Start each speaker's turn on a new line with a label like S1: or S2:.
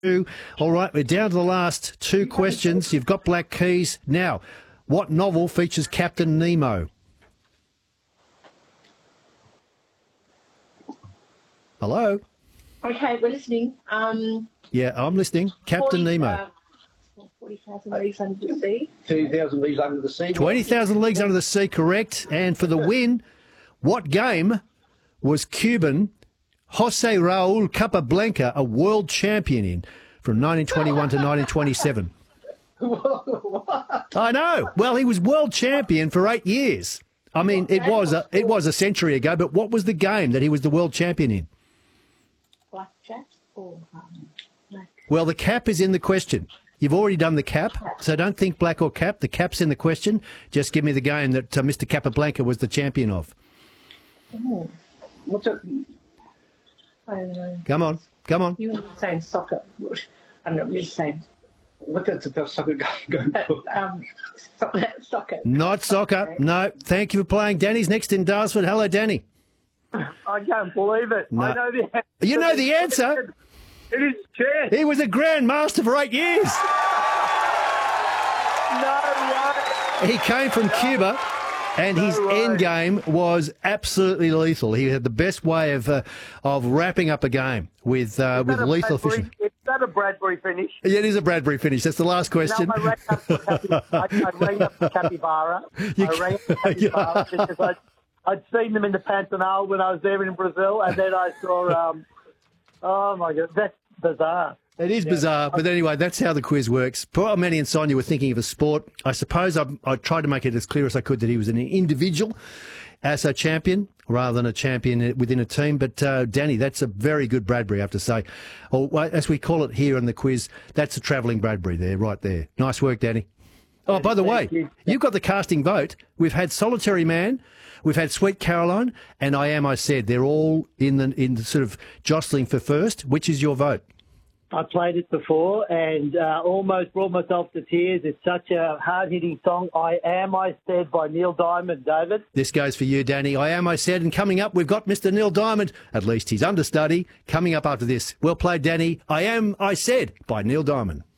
S1: All right, we're down to the last two questions. You've got Black Keys. Now, what novel features Captain Nemo? Hello?
S2: Okay, we're listening.
S1: Yeah, I'm listening. Captain Nemo.
S2: 40,000 Leagues Under the Sea.
S3: 2,000 Leagues Under the Sea.
S1: 20,000 Leagues Under the Sea, correct. And for the win, what game was Cuban Jose Raul Capablanca a world champion in from 1921 to 1927? I know. Well, he was world champion for 8 years. I mean, it was a century ago, but what was the game that he was the world champion in?
S2: Blackjack or black?
S1: Well, the cap is in the question. You've already done the cap, so don't think black or cap. The cap's in the question. Just give me the game that Mr. Capablanca was the champion of.
S3: What's it?
S2: I don't know.
S1: Come on, come on.
S2: You were saying soccer. I'm not really saying.
S3: What does the soccer go for?
S2: Soccer.
S1: Not soccer. No. Thank you for playing. Danny's next in Darsford. Hello, Danny.
S4: I can't believe it.
S1: No.
S4: I know the answer.
S1: You know the answer.
S4: It is chess.
S1: He was a Grand Master for 8 years.
S4: No way.
S1: He came from Cuba, and his end game was absolutely lethal. He had the best way of wrapping up a game with lethal fishing.
S4: Is that a Bradbury finish?
S1: Yeah, it is a Bradbury finish. That's the last question.
S4: No, I rang up the capybara. Because I'd seen them in the Pantanal when I was there in Brazil, and then I saw, oh my God, that's bizarre.
S1: It is bizarre, but anyway, that's how the quiz works. Poor Manny and Sonia were thinking of a sport. I suppose I tried to make it as clear as I could that he was an individual as a champion rather than a champion within a team. But, Danny, that's a very good Bradbury, I have to say. Or, as we call it here in the quiz, that's a travelling Bradbury there, right there. Nice work, Danny. Oh, by the way, you've got the casting vote. We've had Solitary Man, we've had Sweet Caroline, and I Said. They're all in the sort of jostling for first. Which is your vote?
S4: I played it before and almost brought myself to tears. It's such a hard-hitting song. I Said by Neil Diamond, David.
S1: This goes for you, Danny. I Said. And coming up, we've got Mr. Neil Diamond, at least he's understudy, coming up after this. Well played, Danny. I Said by Neil Diamond.